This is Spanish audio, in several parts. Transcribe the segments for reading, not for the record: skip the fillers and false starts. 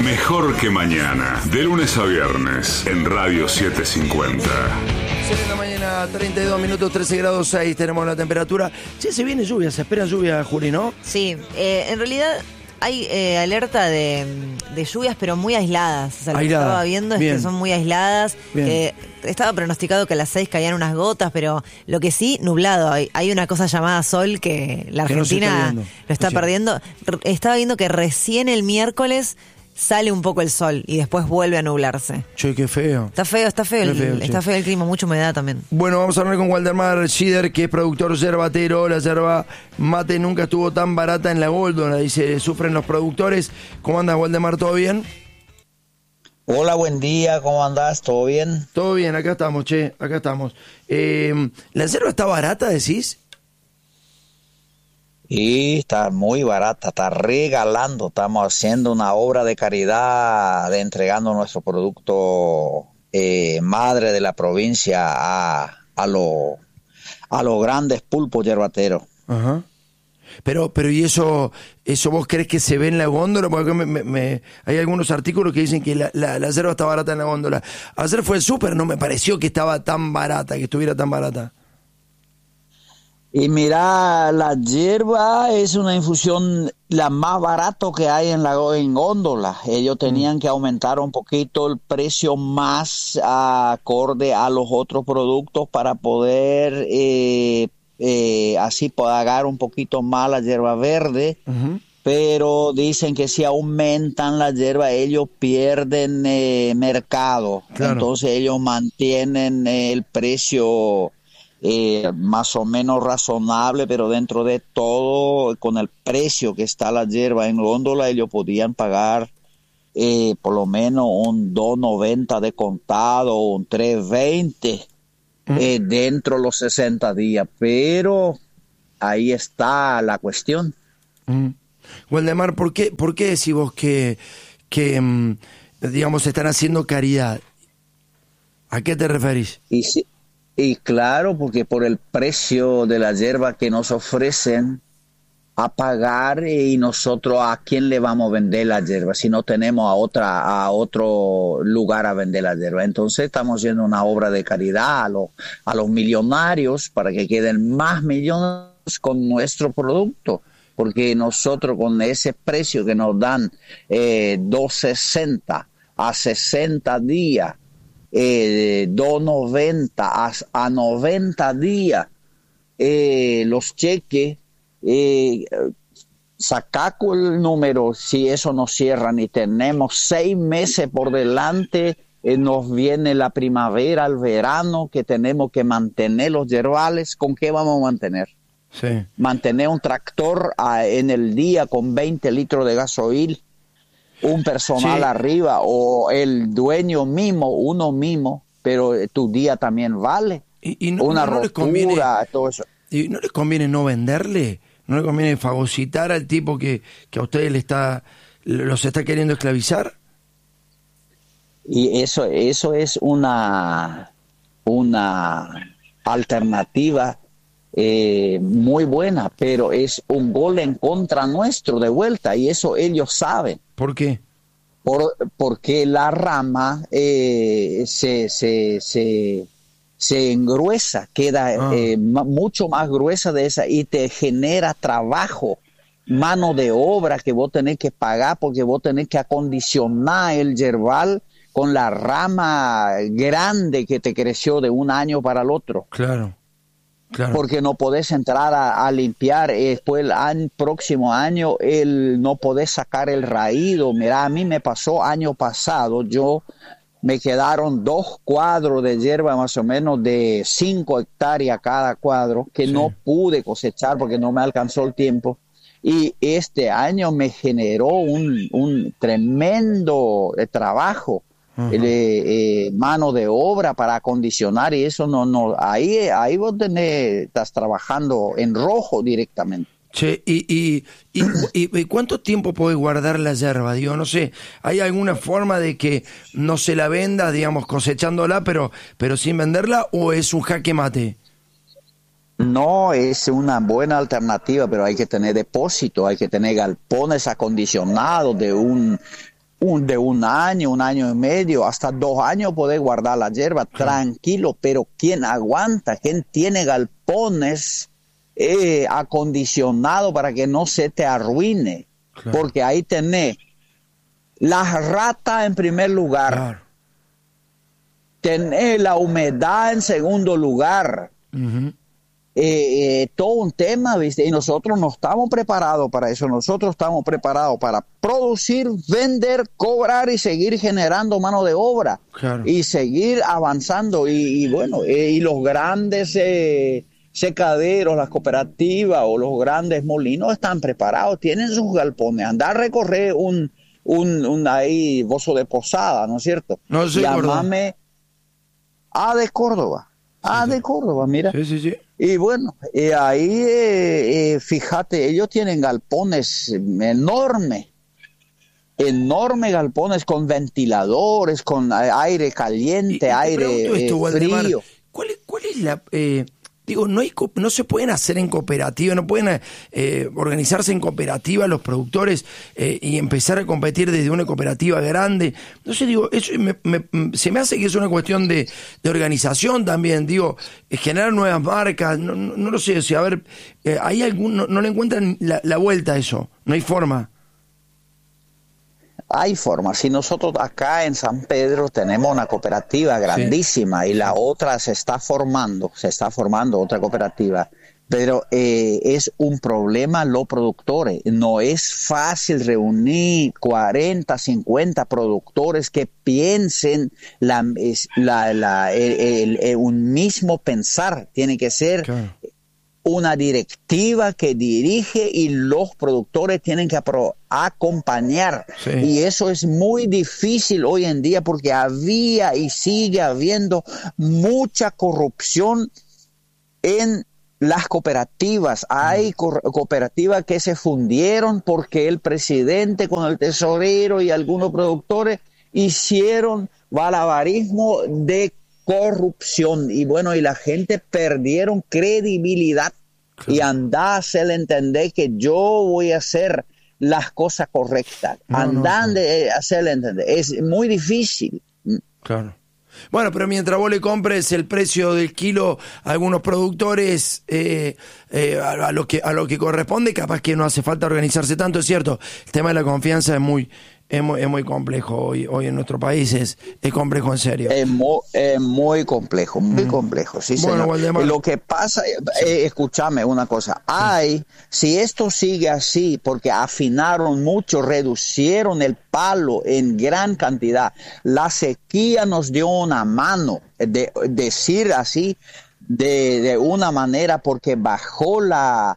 Mejor que mañana, de lunes a viernes, en Radio 750. 7 de la mañana, 32 minutos, 13 grados 6, tenemos la temperatura. Che, se viene lluvia, se espera lluvia, Juli, ¿no? Sí, en realidad hay alerta de lluvias, pero muy aisladas. O sea, lo que estaba viendo es que son muy aisladas. Estaba pronosticado que a las 6 caían unas gotas, pero lo que sí, nublado. Hay una cosa llamada sol que la Argentina lo está perdiendo. Estaba viendo que recién el miércoles sale un poco el sol y después vuelve a nublarse. Che, qué feo. Está feo el clima, mucha humedad también. Bueno, vamos a hablar con Waldemar Schieder, que es productor yerbatero. La yerba mate nunca estuvo tan barata en la góndola, dice, sufren los productores. ¿Cómo andas, Waldemar? ¿Todo bien? Hola, buen día, ¿cómo andás? ¿Todo bien? Todo bien, acá estamos, che, acá estamos. ¿La yerba está barata, decís? Y está muy barata, está regalando, estamos haciendo una obra de caridad, entregando nuestro producto madre de la provincia a los grandes pulpos yerbateros. Ajá. Pero ¿y eso vos crees que se ve en la góndola? Porque hay algunos artículos que dicen que la yerba está barata en la góndola. Ayer fue el súper, no me pareció que estaba tan barata, que estuviera tan barata. Y mira, la hierba es una infusión la más barato que hay en góndola. Ellos tenían que aumentar un poquito el precio más acorde a los otros productos para poder así pagar un poquito más la hierba verde. Uh-huh. Pero dicen que si aumentan la hierba ellos pierden mercado. Claro. Entonces ellos mantienen el precio más o menos razonable, pero dentro de todo, con el precio que está la hierba en góndola, ellos podían pagar por lo menos un 2.90 de contado, un 3.20 dentro de los 60 días, pero ahí está la cuestión. Waldemar, ¿por qué decís vos que digamos, están haciendo caridad? ¿A qué te referís? Y claro, porque por el precio de la hierba que nos ofrecen a pagar, y nosotros a quién le vamos a vender la hierba si no tenemos a otro lugar a vender la hierba. Entonces estamos haciendo una obra de caridad a los millonarios para que queden más millones con nuestro producto, porque nosotros con ese precio que nos dan 2.60 a 60 días, 2.90 a 90 días, los cheques, sacaco el número, si eso no cierra ni tenemos 6 meses por delante, nos viene la primavera, el verano, que tenemos que mantener los yerbales. ¿Con qué vamos a mantener? Sí. Mantener un tractor en el día con 20 litros de gasoil, un personal arriba, o el dueño mismo, uno mismo, pero tu día también vale. Y no, una no rotura, les conviene, todo eso. ¿Y no les conviene no venderle? ¿No les conviene fagocitar al tipo que a ustedes los está queriendo esclavizar? Y eso es una alternativa muy buena, pero es un gol en contra nuestro de vuelta, y eso ellos saben. ¿Por qué? Porque la rama se engruesa, queda mucho más gruesa de esa, y te genera trabajo, mano de obra que vos tenés que pagar, porque vos tenés que acondicionar el yerbal con la rama grande que te creció de un año para el otro. Claro. Porque no podés entrar a limpiar, después el próximo año no podés sacar el raído. Mira, a mí me pasó año pasado, me quedaron 2 cuadros de hierba más o menos de 5 hectáreas cada cuadro, que no pude cosechar porque no me alcanzó el tiempo. Y este año me generó un tremendo trabajo. Mano de obra para acondicionar, y eso no ahí vos estás trabajando en rojo directamente. Che, ¿y cuánto tiempo podés guardar la yerba? Digo, no sé, ¿hay alguna forma de que no se la venda, digamos, cosechándola, pero sin venderla, o es un jaque mate? No, es una buena alternativa, pero hay que tener depósito, hay que tener galpones acondicionados de de un año y medio, hasta 2 años podés guardar la hierba tranquilo, pero ¿quién aguanta? ¿Quién tiene galpones acondicionados para que no se te arruine? Claro. Porque ahí tenés las ratas en primer lugar, claro. Tenés la humedad en segundo lugar. Uh-huh. Todo un tema, ¿viste? Y nosotros no estamos preparados para eso. Nosotros estamos preparados para producir, vender, cobrar y seguir generando mano de obra, claro. Y seguir avanzando. Y bueno, y los grandes secaderos, las cooperativas o los grandes molinos están preparados, tienen sus galpones. Andar a recorrer un ahí Bozo de Posada, ¿no es cierto? No sé, llamame de Córdoba. De Córdoba, mira. Sí. Y bueno, ahí, fíjate, ellos tienen galpones enormes galpones con ventiladores, con aire caliente, aire frío. ¿Cuál es la... Digo, no se pueden hacer en cooperativa, no pueden organizarse en cooperativa los productores y empezar a competir desde una cooperativa grande. No sé, digo, eso se me hace que es una cuestión de organización también, digo, generar nuevas marcas, no lo sé, o sea, a ver, ¿hay no le encuentran la vuelta a eso? No hay forma. Hay forma. Si nosotros acá en San Pedro tenemos una cooperativa grandísima, sí, y la otra se está formando otra cooperativa, pero es un problema los productores. No es fácil reunir 40, 50 productores que piensen un mismo pensar. Tiene que ser... Claro. Una directiva que dirige y los productores tienen que acompañar. Sí. Y eso es muy difícil hoy en día porque había y sigue habiendo mucha corrupción en las cooperativas. Hay cooperativas que se fundieron porque el presidente con el tesorero y algunos productores hicieron malabarismo de corrupción, y bueno, y la gente perdieron credibilidad. Claro. Y andá a hacerle entender que yo voy a hacer las cosas correctas. A hacerle entender. Es muy difícil. Claro. Bueno, pero mientras vos le compres el precio del kilo a algunos productores a lo que corresponde, capaz que no hace falta organizarse tanto, es cierto. El tema de la confianza es muy complejo hoy en nuestro país, es complejo en serio. Es muy complejo, sí, bueno, señor. Waldemar, lo que pasa, escúchame una cosa, si esto sigue así, porque afinaron mucho, reducieron el palo en gran cantidad, la sequía nos dio una mano, de decir así, de una manera, porque bajó la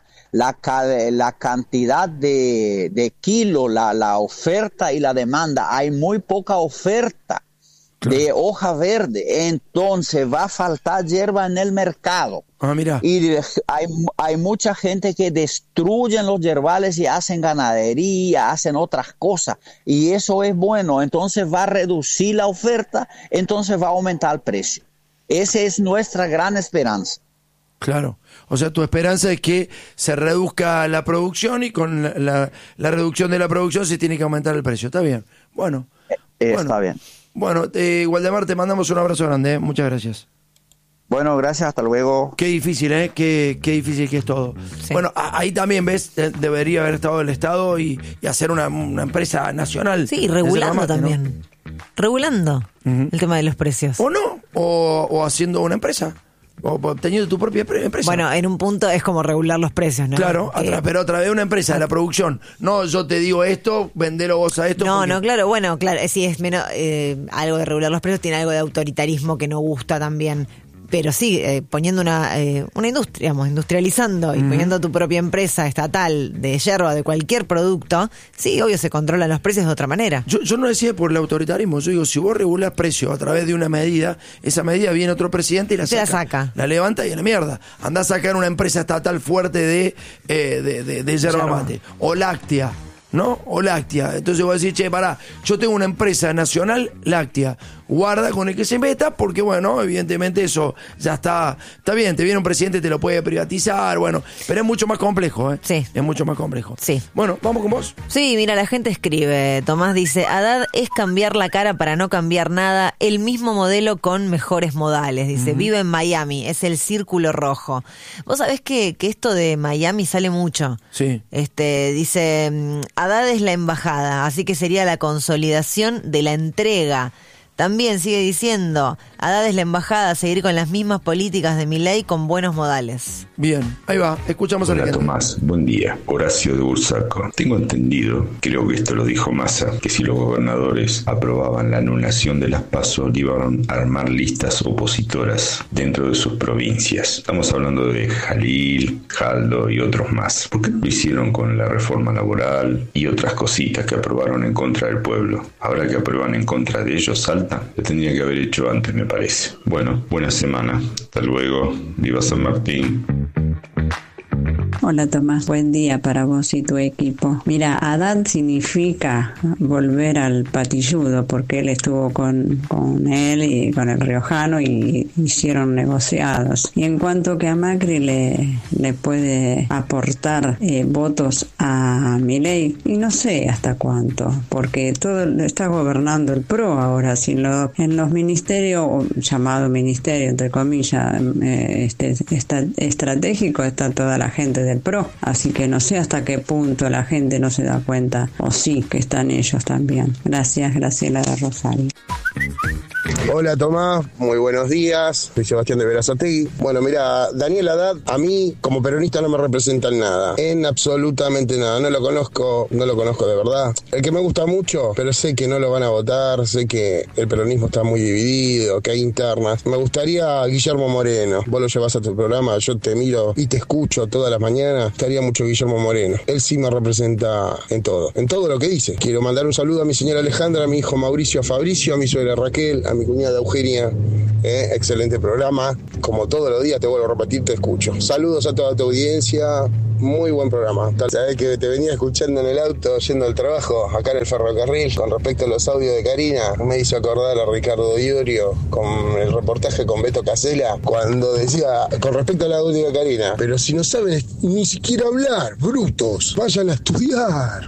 cantidad de kilos, la oferta y la demanda. Hay muy poca oferta de hoja verde, entonces va a faltar hierba en el mercado. Mira. Y hay mucha gente que destruyen los yerbales y hacen ganadería, hacen otras cosas, y eso es bueno, entonces va a reducir la oferta, entonces va a aumentar el precio. Esa es nuestra gran esperanza. Claro, o sea, tu esperanza es que se reduzca la producción y con la reducción de la producción se tiene que aumentar el precio. ¿Está bien? Bueno. Está bien. Bueno, Waldemar, te mandamos un abrazo grande, muchas gracias. Bueno, gracias, hasta luego. Qué difícil, Qué difícil que es todo. Sí. Bueno, ahí también, ¿ves? Debería haber estado el Estado y hacer una empresa nacional. Sí, regulando también. ¿No? Regulando el tema de los precios. ¿O no? O haciendo una empresa. O teniendo tu propia empresa. Bueno, en un punto es como regular los precios, ¿no? Claro, pero a través de una empresa, de la producción. No, yo te digo esto, vendelo vos a esto. No, claro, bueno, claro, sí, es menos algo de regular los precios, tiene algo de autoritarismo que no gusta también. Pero sí, poniendo una industria, industrializando y poniendo tu propia empresa estatal de yerba, de cualquier producto, sí, obvio se controlan los precios de otra manera. Yo no decía por el autoritarismo, yo digo, si vos regulás precios a través de una medida, esa medida viene otro presidente y la saca. La levanta y a la mierda. Andá a sacar una empresa estatal fuerte de yerba mate. O láctea. ¿No? O láctea. Entonces vos decís, pará, yo tengo una empresa nacional láctea. guarda con el que se meta, porque bueno, evidentemente eso ya está bien, te viene un presidente, te lo puede privatizar, bueno, pero es mucho más complejo, ¿eh? Sí. Es mucho más complejo. Sí. Bueno, vamos con vos. Sí, mira, la gente escribe, Tomás dice, Haddad es cambiar la cara para no cambiar nada, el mismo modelo con mejores modales, dice, vive en Miami, es el círculo rojo. Vos sabés que esto de Miami sale mucho. Sí. Dice, Haddad es la embajada, así que sería la consolidación de la entrega. También sigue diciendo, Haddad es la embajada, seguir con las mismas políticas de Milei con buenos modales. Bien, ahí va, escuchamos a la gente. Tomás, buen día. Horacio de Bursaco. Tengo entendido, creo que esto lo dijo Massa, que si los gobernadores aprobaban la anulación de las PASO, iban a armar listas opositoras dentro de sus provincias. Estamos hablando de Jalil, Jaldo y otros más. ¿Por qué no lo hicieron con la reforma laboral y otras cositas que aprobaron en contra del pueblo? Ahora que aprueban en contra de ellos, salta. Lo tendría que haber hecho antes, me parece. Bueno, buena semana. Hasta luego. Viva San Martín. Hola Tomás, buen día para vos y tu equipo. Mira, Haddad significa volver al patilludo porque él estuvo con él y con el riojano y hicieron negociados. Y en cuanto que a Macri le puede aportar votos a Milei, y no sé hasta cuánto, porque todo está gobernando el PRO ahora, en los ministerios, o llamado ministerio entre comillas, estratégico, está toda la gente del PRO, así que no sé hasta qué punto la gente no se da cuenta, o sí, que están ellos también. Gracias, Graciela de Rosario. Hola Tomás, muy buenos días, soy Sebastián de Berazategui. Bueno, mira, Daniel Haddad a mí como peronista no me representa en nada, en absolutamente nada, no lo conozco de verdad. El que me gusta mucho, pero sé que no lo van a votar, sé que el peronismo está muy dividido, que hay internas. Me gustaría Guillermo Moreno, vos lo llevas a tu programa, yo te miro y te escucho todas las mañanas, estaría mucho Guillermo Moreno. Él sí me representa en todo lo que dice. Quiero mandar un saludo a mi señora Alejandra, a mi hijo Mauricio, a Fabricio, a mi suegra Raquel, a mi cuñada Eugenia. Excelente programa, como todos los días te vuelvo a repetir, te escucho. Saludos a toda tu audiencia, muy buen programa. Sabés que te venía escuchando en el auto yendo al trabajo, acá en el ferrocarril, con respecto a los audios de Karina, me hizo acordar a Ricardo Iorio con el reportaje con Beto Casella, cuando decía, con respecto al audio de Karina, pero si no saben ni siquiera hablar, brutos, vayan a estudiar.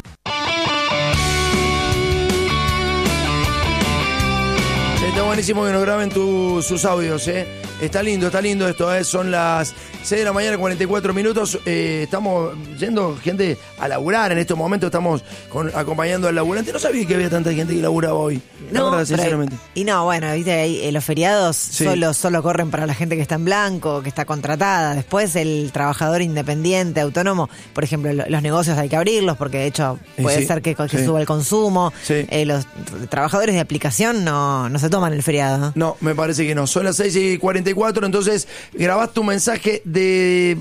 Está buenísimo que nos graben sus audios, Está lindo esto, Son las 6 de la mañana, 44 minutos. Estamos yendo gente a laburar en estos momentos, estamos acompañando al laburante. No sabía que había tanta gente que laburaba hoy. No, verdad, sinceramente. Y no, bueno, viste, ahí, los feriados sí. solo corren para la gente que está en blanco, que está contratada. Después el trabajador independiente, autónomo, por ejemplo, los negocios hay que abrirlos porque de hecho puede ser que suba el consumo. Sí. Los trabajadores de aplicación no se toman el feriado. No, me parece que no. Son las 6:44, entonces grabás tu mensaje de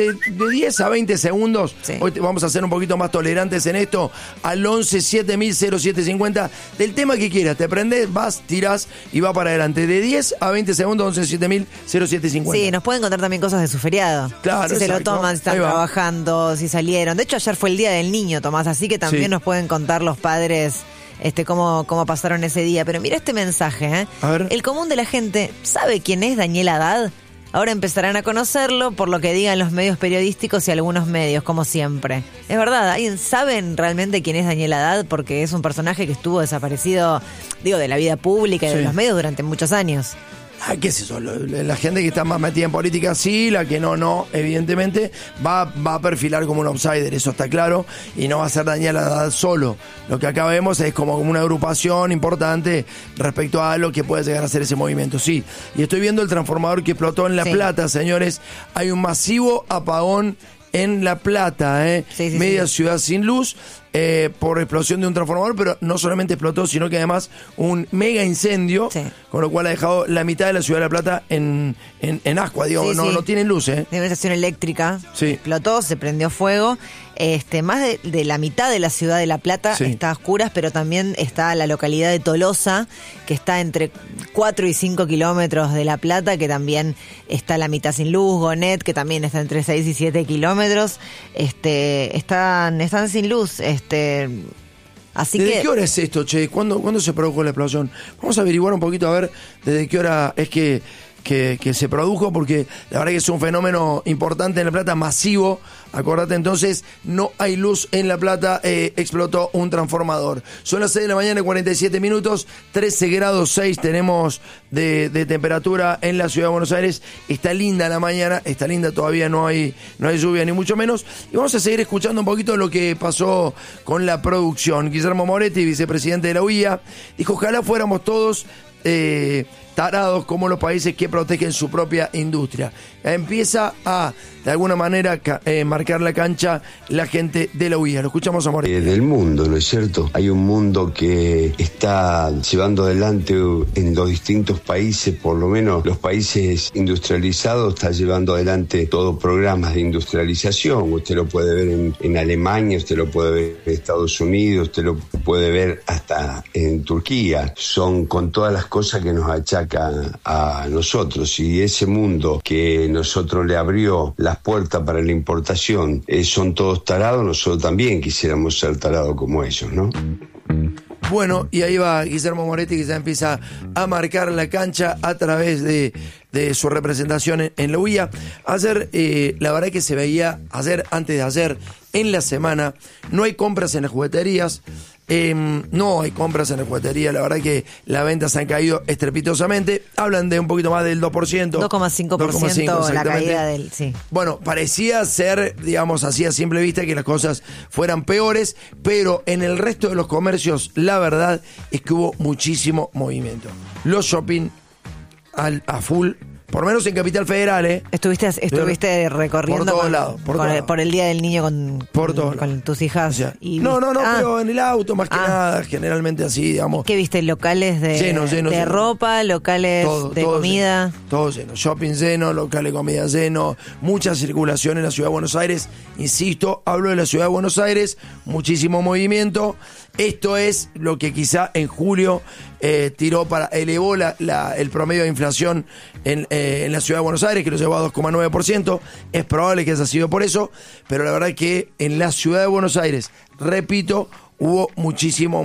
10 a 20 segundos. Sí. Hoy vamos a ser un poquito más tolerantes en esto. Al 11 7000 0750 del tema que quieras. Te prendés, vas, tirás y va para adelante. De 10 a 20 segundos, 11 7000 0750. Sí, nos pueden contar también cosas de su feriado. Claro, si exacto. Se lo toman, si están trabajando, si salieron. De hecho, ayer fue el Día del Niño, Tomás, así que también nos pueden contar los padres cómo pasaron ese día. Pero mira este mensaje, A ver. El común de la gente sabe quién es Daniel Haddad. Ahora empezarán a conocerlo por lo que digan los medios periodísticos y algunos medios, como siempre. Es verdad, ¿alguien saben realmente quién es Daniel Haddad? Porque es un personaje que estuvo desaparecido, de la vida pública y de los medios durante muchos años. ¿Qué es eso? La gente que está más metida en política sí, la que no, evidentemente va a perfilar como un outsider, eso está claro, y no va a ser Daniel Haddad solo. Lo que acá vemos es como una agrupación importante respecto a lo que puede llegar a ser ese movimiento, sí. Y estoy viendo el transformador que explotó en La Plata, señores. Hay un masivo apagón en La Plata, media ciudad sin luz, por explosión de un transformador, pero no solamente explotó, sino que además un mega incendio, con lo cual ha dejado la mitad de la ciudad de La Plata en ascua, no tienen luz, De una estación eléctrica, explotó, se prendió fuego. Más de la mitad de la ciudad de La Plata está a oscuras, pero también está la localidad de Tolosa, que está entre 4 y 5 kilómetros de La Plata, que también está la mitad sin luz. Gonet, que también está entre 6 y 7 kilómetros, están sin luz. Así ¿Desde qué hora es esto, che? ¿Cuándo se produjo la explosión? Vamos a averiguar un poquito a ver desde qué hora es que se produjo, porque la verdad que es un fenómeno importante en La Plata, masivo. Acordate entonces, no hay luz en La Plata, explotó un transformador. Son las 6 de la mañana, 47 minutos, 13 grados 6 tenemos de temperatura en la ciudad de Buenos Aires. Está linda la mañana, está linda, todavía no hay lluvia ni mucho menos. Y vamos a seguir escuchando un poquito lo que pasó con la producción. Guillermo Moretti, vicepresidente de la UIA, dijo: ojalá fuéramos todos tarados como los países que protegen su propia industria. Empieza a, de alguna manera, marcar la cancha la gente de la UIA. Lo escuchamos a Moretti. Del mundo, ¿no es cierto? Hay un mundo que está llevando adelante en los distintos países, por lo menos los países industrializados, está llevando adelante todos programas de industrialización. Usted lo puede ver en Alemania, usted lo puede ver en Estados Unidos, usted lo puede ver hasta en Turquía. Son con todas las cosas que nos achacan a nosotros, y ese mundo que nosotros le abrió las puertas para la importación, son todos tarados. Nosotros también quisiéramos ser tarados como ellos, ¿no? Bueno, y ahí va Guillermo Moretti, que ya empieza a marcar la cancha a través de su representación en la UIA. Ayer, la verdad que se veía, antes de ayer, en la semana, no hay compras en las jugueterías. No hay compras en la juguetería, la verdad que las ventas han caído estrepitosamente. Hablan de un poquito más del 2%. 2,5% la caída del... Sí. Bueno, parecía ser, digamos así a simple vista, que las cosas fueran peores, pero en el resto de los comercios la verdad es que hubo muchísimo movimiento. Los shopping a full. Por lo menos en Capital Federal, Estuviste recorriendo por todos lados, por el Día del Niño con tus hijas. O sea, pero en el auto más que nada, generalmente así, digamos. ¿Qué viste? ¿Locales de ropa? ¿Locales de comida? Todo lleno, shopping lleno, locales de comida lleno, mucha circulación en la ciudad de Buenos Aires. Insisto, hablo de la ciudad de Buenos Aires, muchísimo movimiento. Esto es lo que quizá en julio elevó el promedio de inflación en la ciudad de Buenos Aires, que lo llevó a 2,9%. Es probable que haya sido por eso, pero la verdad es que en la ciudad de Buenos Aires, repito, hubo muchísimo